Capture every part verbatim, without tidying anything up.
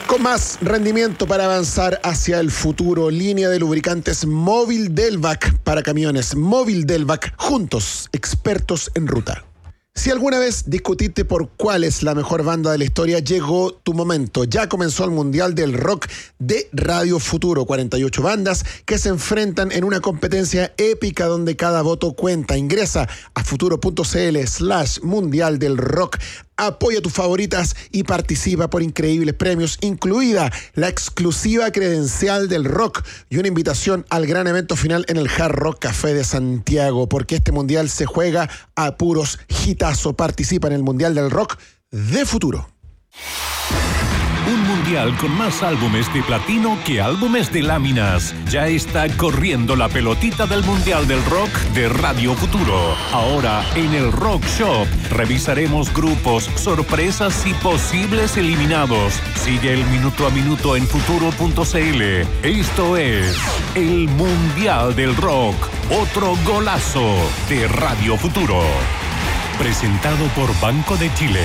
Con más rendimiento para avanzar hacia el futuro, línea de lubricantes Móvil Delvac para camiones. Móvil Delvac, juntos, expertos en ruta. Si alguna vez discutiste por cuál es la mejor banda de la historia, llegó tu momento. Ya comenzó el Mundial del Rock de Radio Futuro. cuarenta y ocho bandas que se enfrentan en una competencia épica donde cada voto cuenta. Ingresa a futuro.cl slash Mundial del Rock. Apoya tus favoritas y participa por increíbles premios, incluida la exclusiva credencial del rock y una invitación al gran evento final en el Hard Rock Café de Santiago, porque este mundial se juega a puros hitazo. Participa en el Mundial del Rock de Futuro. Un mundial con más álbumes de platino que álbumes de láminas. Ya está corriendo la pelotita del Mundial del Rock de Radio Futuro. Ahora en el Rock Shop revisaremos grupos, sorpresas y posibles eliminados. Sigue el minuto a minuto en futuro.cl. Esto es el Mundial del Rock. Otro golazo de Radio Futuro. Presentado por Banco de Chile.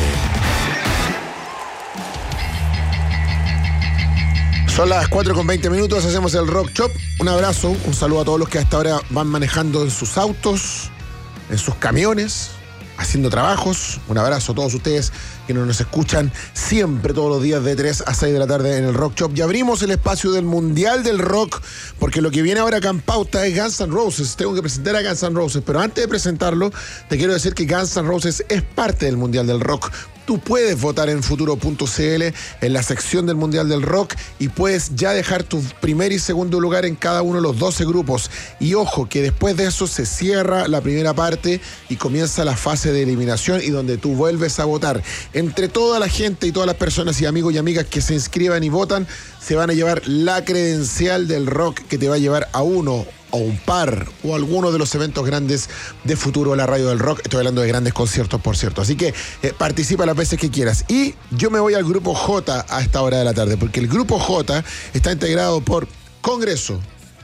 Son las cuatro con veinte minutos, hacemos el Rock Shop. Un abrazo, un saludo a todos los que hasta ahora van manejando en sus autos, en sus camiones, haciendo trabajos. Un abrazo a todos ustedes que nos escuchan siempre, todos los días de tres a seis de la tarde en el Rock Shop. Y abrimos el espacio del Mundial del Rock, porque lo que viene ahora acá en pauta es Guns N' Roses. Tengo que presentar a Guns N' Roses, pero antes de presentarlo, te quiero decir que Guns N' Roses es parte del Mundial del Rock. Tú puedes votar en futuro.cl en la sección del Mundial del Rock y puedes ya dejar tu primer y segundo lugar en cada uno de los doce grupos. Y ojo, que después de eso se cierra la primera parte y comienza la fase de eliminación y donde tú vuelves a votar. Entre toda la gente y todas las personas y amigos y amigas que se inscriban y votan, se van a llevar la credencial del rock que te va a llevar a uno o un par o alguno de los eventos grandes de Futuro, la radio del rock. Estoy hablando de grandes conciertos, por cierto. Así que eh, participa las veces que quieras. Y yo me voy al grupo J a esta hora de la tarde, porque el grupo J está integrado por Congreso,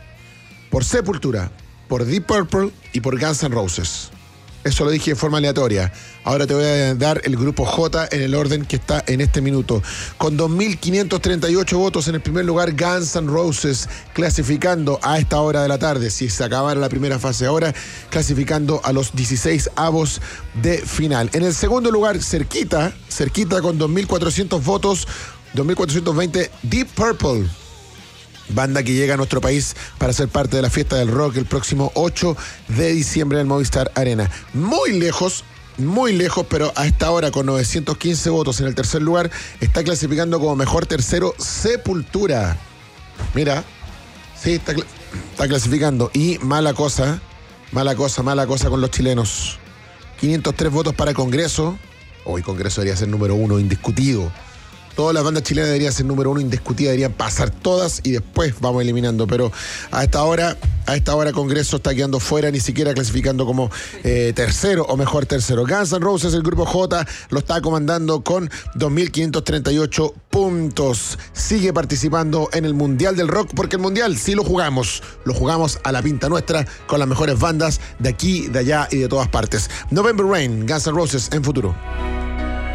por Sepultura, por Deep Purple y por Guns N' Roses. Eso lo dije de forma aleatoria. Ahora te voy a dar el grupo J en el orden que está en este minuto. Con dos mil quinientos treinta y ocho votos en el primer lugar, Guns N' Roses, clasificando a esta hora de la tarde, si se acabara la primera fase ahora, clasificando a los dieciséis avos de final. En el segundo lugar, cerquita, cerquita con dos mil cuatrocientos votos, dos mil cuatrocientos veinte, Deep Purple. Banda que llega a nuestro país para ser parte de la fiesta del rock el próximo ocho de diciembre en el Movistar Arena. Muy lejos, muy lejos, pero a esta hora con novecientos quince votos en el tercer lugar, está clasificando como mejor tercero Sepultura. Mira, sí, está, está clasificando. Y mala cosa, mala cosa, mala cosa con los chilenos. quinientos tres votos para Congreso. Hoy Congreso debería ser número uno, indiscutido. Todas las bandas chilenas deberían ser número uno indiscutida, deberían pasar todas y después vamos eliminando. Pero a esta hora, a esta hora Congreso está quedando fuera, ni siquiera clasificando como eh, tercero o mejor tercero. Guns N' Roses, el grupo J, lo está comandando con dos mil quinientos treinta y ocho puntos. Sigue participando en el Mundial del Rock, porque el Mundial sí lo jugamos. Lo jugamos a la pinta nuestra, con las mejores bandas de aquí, de allá y de todas partes. November Rain, Guns N' Roses en Futuro.